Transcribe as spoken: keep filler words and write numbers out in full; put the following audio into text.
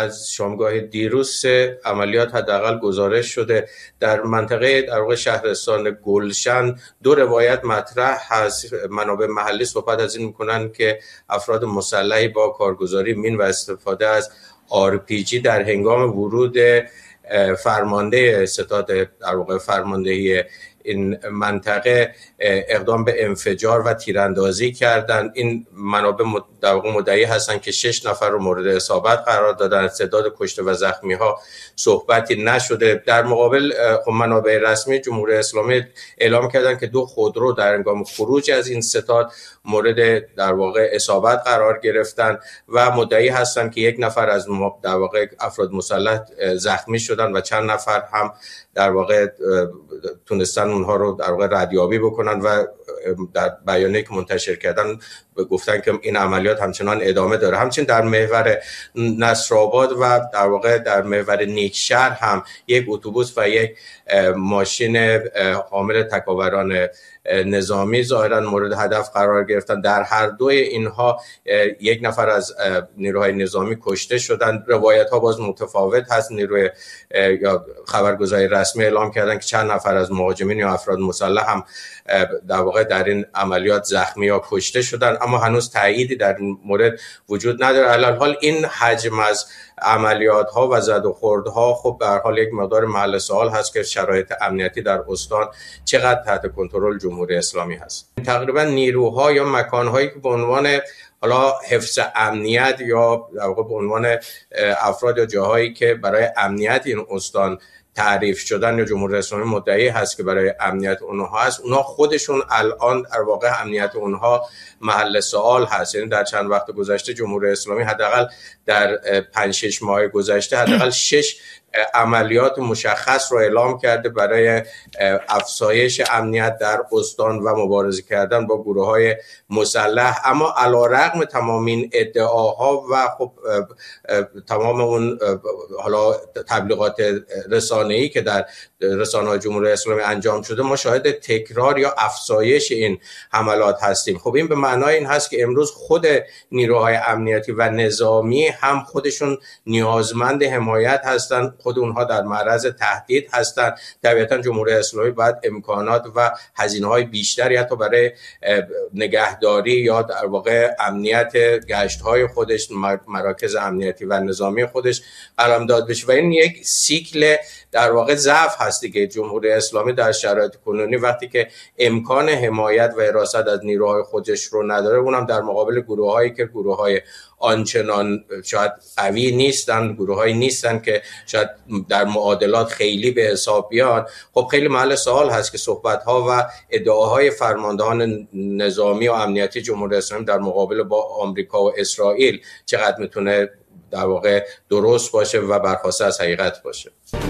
از شامگاه دیروز سه عملیات حداقل گزارش شده. در منطقه در واقع شهرستان گلشن دو روایت مطرح هست. منابع محلی صحبت از این میکنن که افراد مسلحی با کارگزاری مین و استفاده از آر پی جی در هنگام ورود فرمانده ستاد در واقع فرماندهی این منطقه اقدام به انفجار و تیراندازی کردند. این منابع در واقع مدعی هستند که شش نفر رو مورد اصابت قرار دادن. تعداد کشته و زخمی ها صحبتی نشده. در مقابل خب منابع رسمی جمهوری اسلامی اعلام کردند که دو خودرو در هنگام خروج از این ستاد مورد در واقع اصابت قرار گرفتن و مدعی هستند که یک نفر از در واقع افراد مسلح زخمی شدن و چند نفر هم در واقع تونستن اونها رو در واقع ردیابی بکنن و در بیانیه‌ای که منتشر کردن گفتن که این عملیات همچنان ادامه داره. همچنین در محور نصرآباد و در واقع در محور نیکشهر هم یک اتوبوس و یک ماشین حامل تکاوران نظامی ظاهرا مورد هدف قرار گرفتن. در هر دوی اینها یک نفر از نیروهای نظامی کشته شدن. روایت ها باز متفاوت هست. نیروی یا خبرگزاری رسمی اعلام کردن که چند نفر از مهاجمین یا افراد مسلح هم در واقع در این عملیات زخمی یا کشته شدن، اما هنوز تأییدی در این مورد وجود نداره. علی حال این حجم از عملیات ها و زد و خورد ها خب به هر حال یک مقدار محل سوال هست که شرایط امنیتی در استان چقدر تحت کنترل جمهوری اسلامی هست. تقریبا نیروها یا مکان هایی که به عنوان حالا حفظ امنیت یا در واقع به عنوان افراد یا جاهایی که برای امنیت این استان تعریف شدن یا جمهوری اسلامی مدعی هست که برای امنیت اونها هست، اونها خودشون الان در واقع امنیت اونها محل سوال هست. یعنی در چند وقت گذشته جمهوری اسلامی حداقل در پنج شش ماه گذشته حداقل شش عملیات مشخص رو اعلام کرده برای افزایش امنیت در استان و مبارزه کردن با گروه‌های مسلح. اما علیرغم تمام این ادعاها و خب تمام اون حالا تبلیغات رسانه‌ای که در رسانه‌های جمهوری اسلامی انجام شده، ما شاهد تکرار یا افزایش این حملات هستیم. خب این به معنای این هست که امروز خود نیروهای امنیتی و نظامی هم خودشون نیازمند حمایت هستند، خود اونها در معرض تهدید هستند. طبیعتا جمهوری اسلامی باید امکانات و هزینه‌های بیشتری حتی برای نگهداری یا در واقع امنیت گشت‌های خودش، مراکز امنیتی و نظامی خودش قلمداد بشه و این یک سیکل در واقع ضعف هست دیگه. جمهوری اسلامی در شرایط کنونی وقتی که امکان حمایت و حراست از نیروهای خودش رو نداره، اونم در مقابل گروه‌هایی که گروه‌های آنچنان شاید قوی نیستن، گروه‌هایی نیستن که شاید در معادلات خیلی به حساب بیان، خب خیلی محل سوال هست که صحبت‌ها و ادعاهای فرماندهان نظامی و امنیتی جمهوری اسلامی در مقابل با آمریکا و اسرائیل چقدر میتونه در واقع درست باشه و برخواسته از حقیقت باشه.